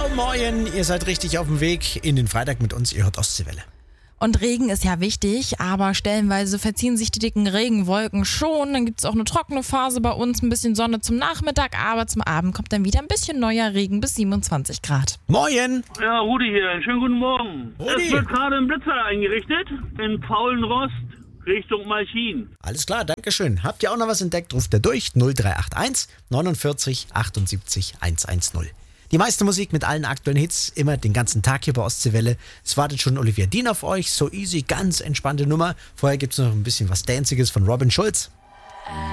Moin, ihr seid richtig auf dem Weg in den Freitag mit uns. Ihr hört Ostseewelle. Und Regen ist ja wichtig, aber stellenweise verziehen sich die dicken Regenwolken schon. Dann gibt es auch eine trockene Phase bei uns, ein bisschen Sonne zum Nachmittag, aber zum Abend kommt dann wieder ein bisschen neuer Regen bis 27 Grad. Moin! Ja, Rudi hier. Einen schönen guten Morgen. Rudi. Es wird gerade ein Blitzer eingerichtet in Paulenrost Richtung Malchin. Alles klar, dankeschön. Habt ihr auch noch was entdeckt? Ruft ihr durch 0381 49 78 110. Die meiste Musik mit allen aktuellen Hits, immer den ganzen Tag hier bei Ostseewelle. Es wartet schon Olivia Dean auf euch, so easy, ganz entspannte Nummer. Vorher gibt's noch ein bisschen was Danciges von Robin Schulz.